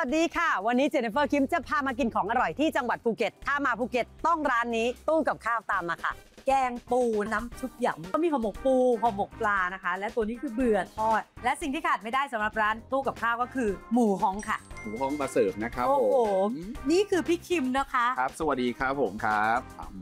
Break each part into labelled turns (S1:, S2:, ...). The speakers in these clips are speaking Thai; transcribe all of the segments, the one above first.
S1: สดีค่ะวันนี้เจนนิเฟอร์คิมจะพามากินของอร่อยที่จังหวัดภูเก็ตถ้ามาภูเก็ตต้องร้านนี้ตู้กับข้าวตามมาค่ะแกงปูน้ำชุบหยำก็มีห่อหมกปูห่อหมกปลานะคะและตัวนี้คือเบื่อทอดและสิ่งที่ขาดไม่ได้สำหรับร้านตู้กับข้าวก็คือหมูฮ้องค่ะ
S2: หมูฮ้องมาเสิร์ฟนะครับ
S1: โอ้โหนี่คือพี่คิมนะคะ
S2: ครับสวัสดีครับผมครับ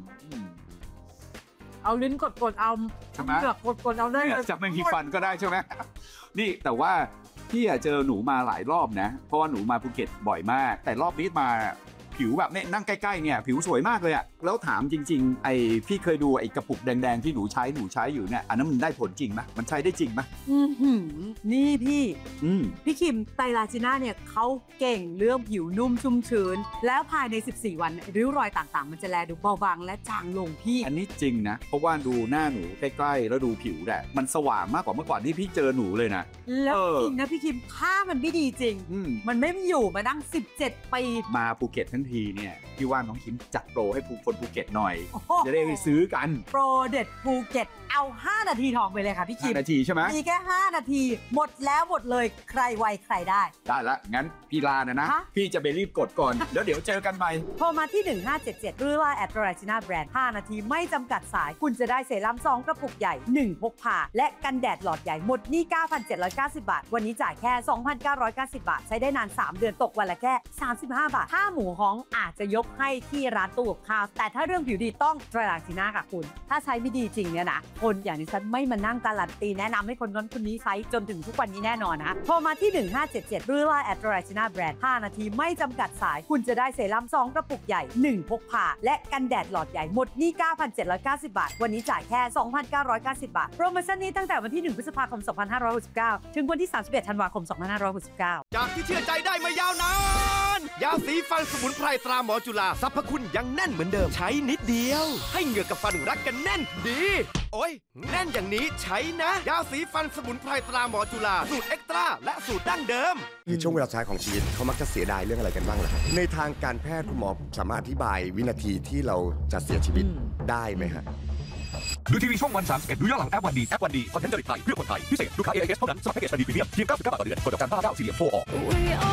S1: เอาลิ้นกดเอา
S2: ใช่ไหม
S1: กดเอาได้
S2: จะไม่มีฟันก็ได้ใช่ไหมนี่แต่ว่าพี่เจอหนูมาหลายรอบนะเพราะว่าหนูมาภูเก็ตบ่อยมากแต่รอบนี้มาผิวแบบเนี่ยนั่งใกล้ๆเนี่ยผิวสวยมากเลยอะแล้วถามจริงๆไอ้พี่เคยดูไอ้กระปุกแดงๆที่หนูใช้อยู่เนี่ยอันนั้นมันได้ผลจริงไหมมันใช้ได้จริงไหม
S1: นี่พี่คิมไตรราจิน่าเนี่ยเขาเก่งเรื่องผิวนุ่มชุ่มชื้นแล้วภายใน14วันริ้วรอยต่างๆมันจะแลดูเบาบางและจางลงพี่
S2: อันนี้จริงนะเพราะว่าดูหน้าหนูใกล้ๆแล้วดูผิวเนี่ยมันสว่างมากกว่าเมื่อก่อนที่พี่เจอหนูเลยนะ
S1: แล้วจริงนะพี่คิมถ้ามันไม่ดีจริงมันไม่อยู่มานั่ง17 ปี
S2: มาภูเก็ตทั้งทีเนี่ยพี่ว่าน้องคิมจัดโปรให้คนภูเก็ตหน่อยจะได้ไปซื้อกัน
S1: โปรเด็ดภูเก็ตเอา5 นาทีทองไปเลยค่ะพี่คิม
S2: 5 นาทีใช่ไหม
S1: มีแค่5 นาทีหมดแล้วหมดเลยใครไวใครได้
S2: ละงั้นพี่ลานะพี่จะไปรีบกดก่อนแล้วเดี๋ยวเจอกันใหม่
S1: โทรมาที่1577หรือว่าแอดราจิน่าแบรนด์5 นาทีไม่จำกัดสายคุณจะได้เซรั่ม2 กระปุกใหญ่1พกพาและกันแดดหลอดใหญ่หมดนี่ 9,790 บาทวันนี้จ่ายแค่ 2,990 บาทใช้ได้นาน3 เดือนตกวันละแค่35 บาทถ้าหมูฮ้องอาจจะยกให้ที่ร้านตู้กับข้าวแต่ถ้าเรื่องผิวดีต้องตราจิน่าค่ะคุณถ้าใช้ไม่ดีจริงเนี่ยนะคนอย่างนี้ฉันไม่มานั่งการันตีแนะนำให้คนนั้นคนนี้ใช้จนถึงทุกวันนี้แน่นอนนะโทรมาที่1577หรือว่าแอดราจิน่าแบรนด์5 นาทีไม่จำกัดสายคุณจะได้เซรั่ม2 กระปุกใหญ่1พกพาและกันแดดหลอดใหญ่หมดนี่ 9,790 บาทวันนี้จ่ายแค่ 2,990 บาทโปรโมชั่นนี้ตั้งแต่วันที่1 พฤษภาคม 2569ถึงวันที่31 ธันวาคม 2569
S3: จากที่เชื่อใจได้มายาวนานยาสีฟันสมุนไพรตราหมอจุฬาสรรพคุณยังแน่นเหมือนเดิมใช้นิดเดียวให้เหงือกกับฟันรักกันแน่นดีโอ้ยแน่นอย่างนี้ใช้นะยาสีฟันสมุนไพรตราหมอจุฬาสูตรเอ็กตร้าและสูตรดั้งเดิม
S4: คือช่วงเวลาสุดท้ายของชีวิตเขามักจะเสียดายเรื่องอะไรกันบ้างล่ะครับในทางการแพทย์คุณหมอสามารถอธิบายวินาทีที่เราจะเสียชีวิตได้ไหมฮะ
S5: ดูทีวีช่องวัน31ดูย้อนหลังแอปวันดีคอนเทนต์จริตไทยเพื่อคนไทยพิเศษลูกค้า AIS เท่านั้นสมัครแพ็กเกจวันดีพรีเมียมเพียง99 บาทต่อเดือนกดดอกจัน 59 4 เหลี่ยมโทรออก